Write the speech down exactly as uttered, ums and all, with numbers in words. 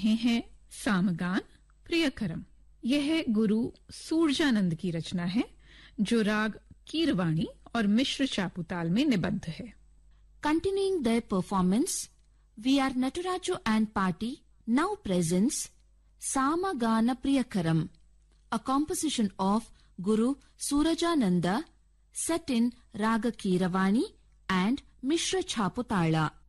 रहे हैं सामगान प्रियकरम। यह गुरु सूरजानंद की रचना है जो राग कीरवाणी और मिश्र चापुताल में निबद्ध है। Continuing their performance, we are Nataraju and party now presents Samagana Priyakaram, a composition of Guru Surajananda set in Raga Keeravani and Mishra Chaputala.